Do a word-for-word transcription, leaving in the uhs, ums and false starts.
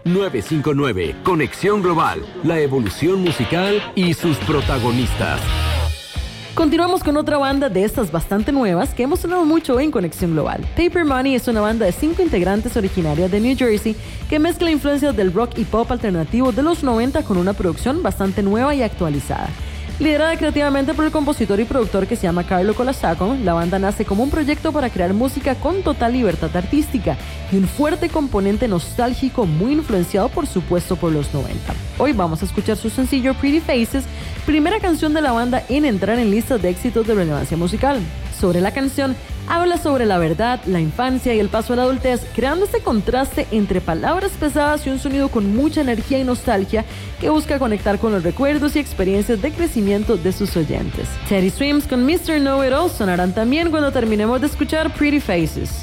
nueve cinco nueve. Conexión Global, la evolución musical y sus protagonistas. Continuamos con otra banda de estas bastante nuevas que hemos sonado mucho en Conexión Global. Paper Money es una banda de cinco integrantes originaria de New Jersey que mezcla influencias del rock y pop alternativo de los noventa con una producción bastante nueva y actualizada. Liderada creativamente por el compositor y productor que se llama Carlo Colasaco, la banda nace como un proyecto para crear música con total libertad artística y un fuerte componente nostálgico muy influenciado por supuesto por los noventa. Hoy vamos a escuchar su sencillo Pretty Faces, primera canción de la banda en entrar en listas de éxitos de relevancia musical. Sobre la canción, habla sobre la verdad, la infancia y el paso a la adultez, creando este contraste entre palabras pesadas y un sonido con mucha energía y nostalgia que busca conectar con los recuerdos y experiencias de crecimiento de sus oyentes. Teddy Swims con mister Know It All sonarán también cuando terminemos de escuchar Pretty Faces.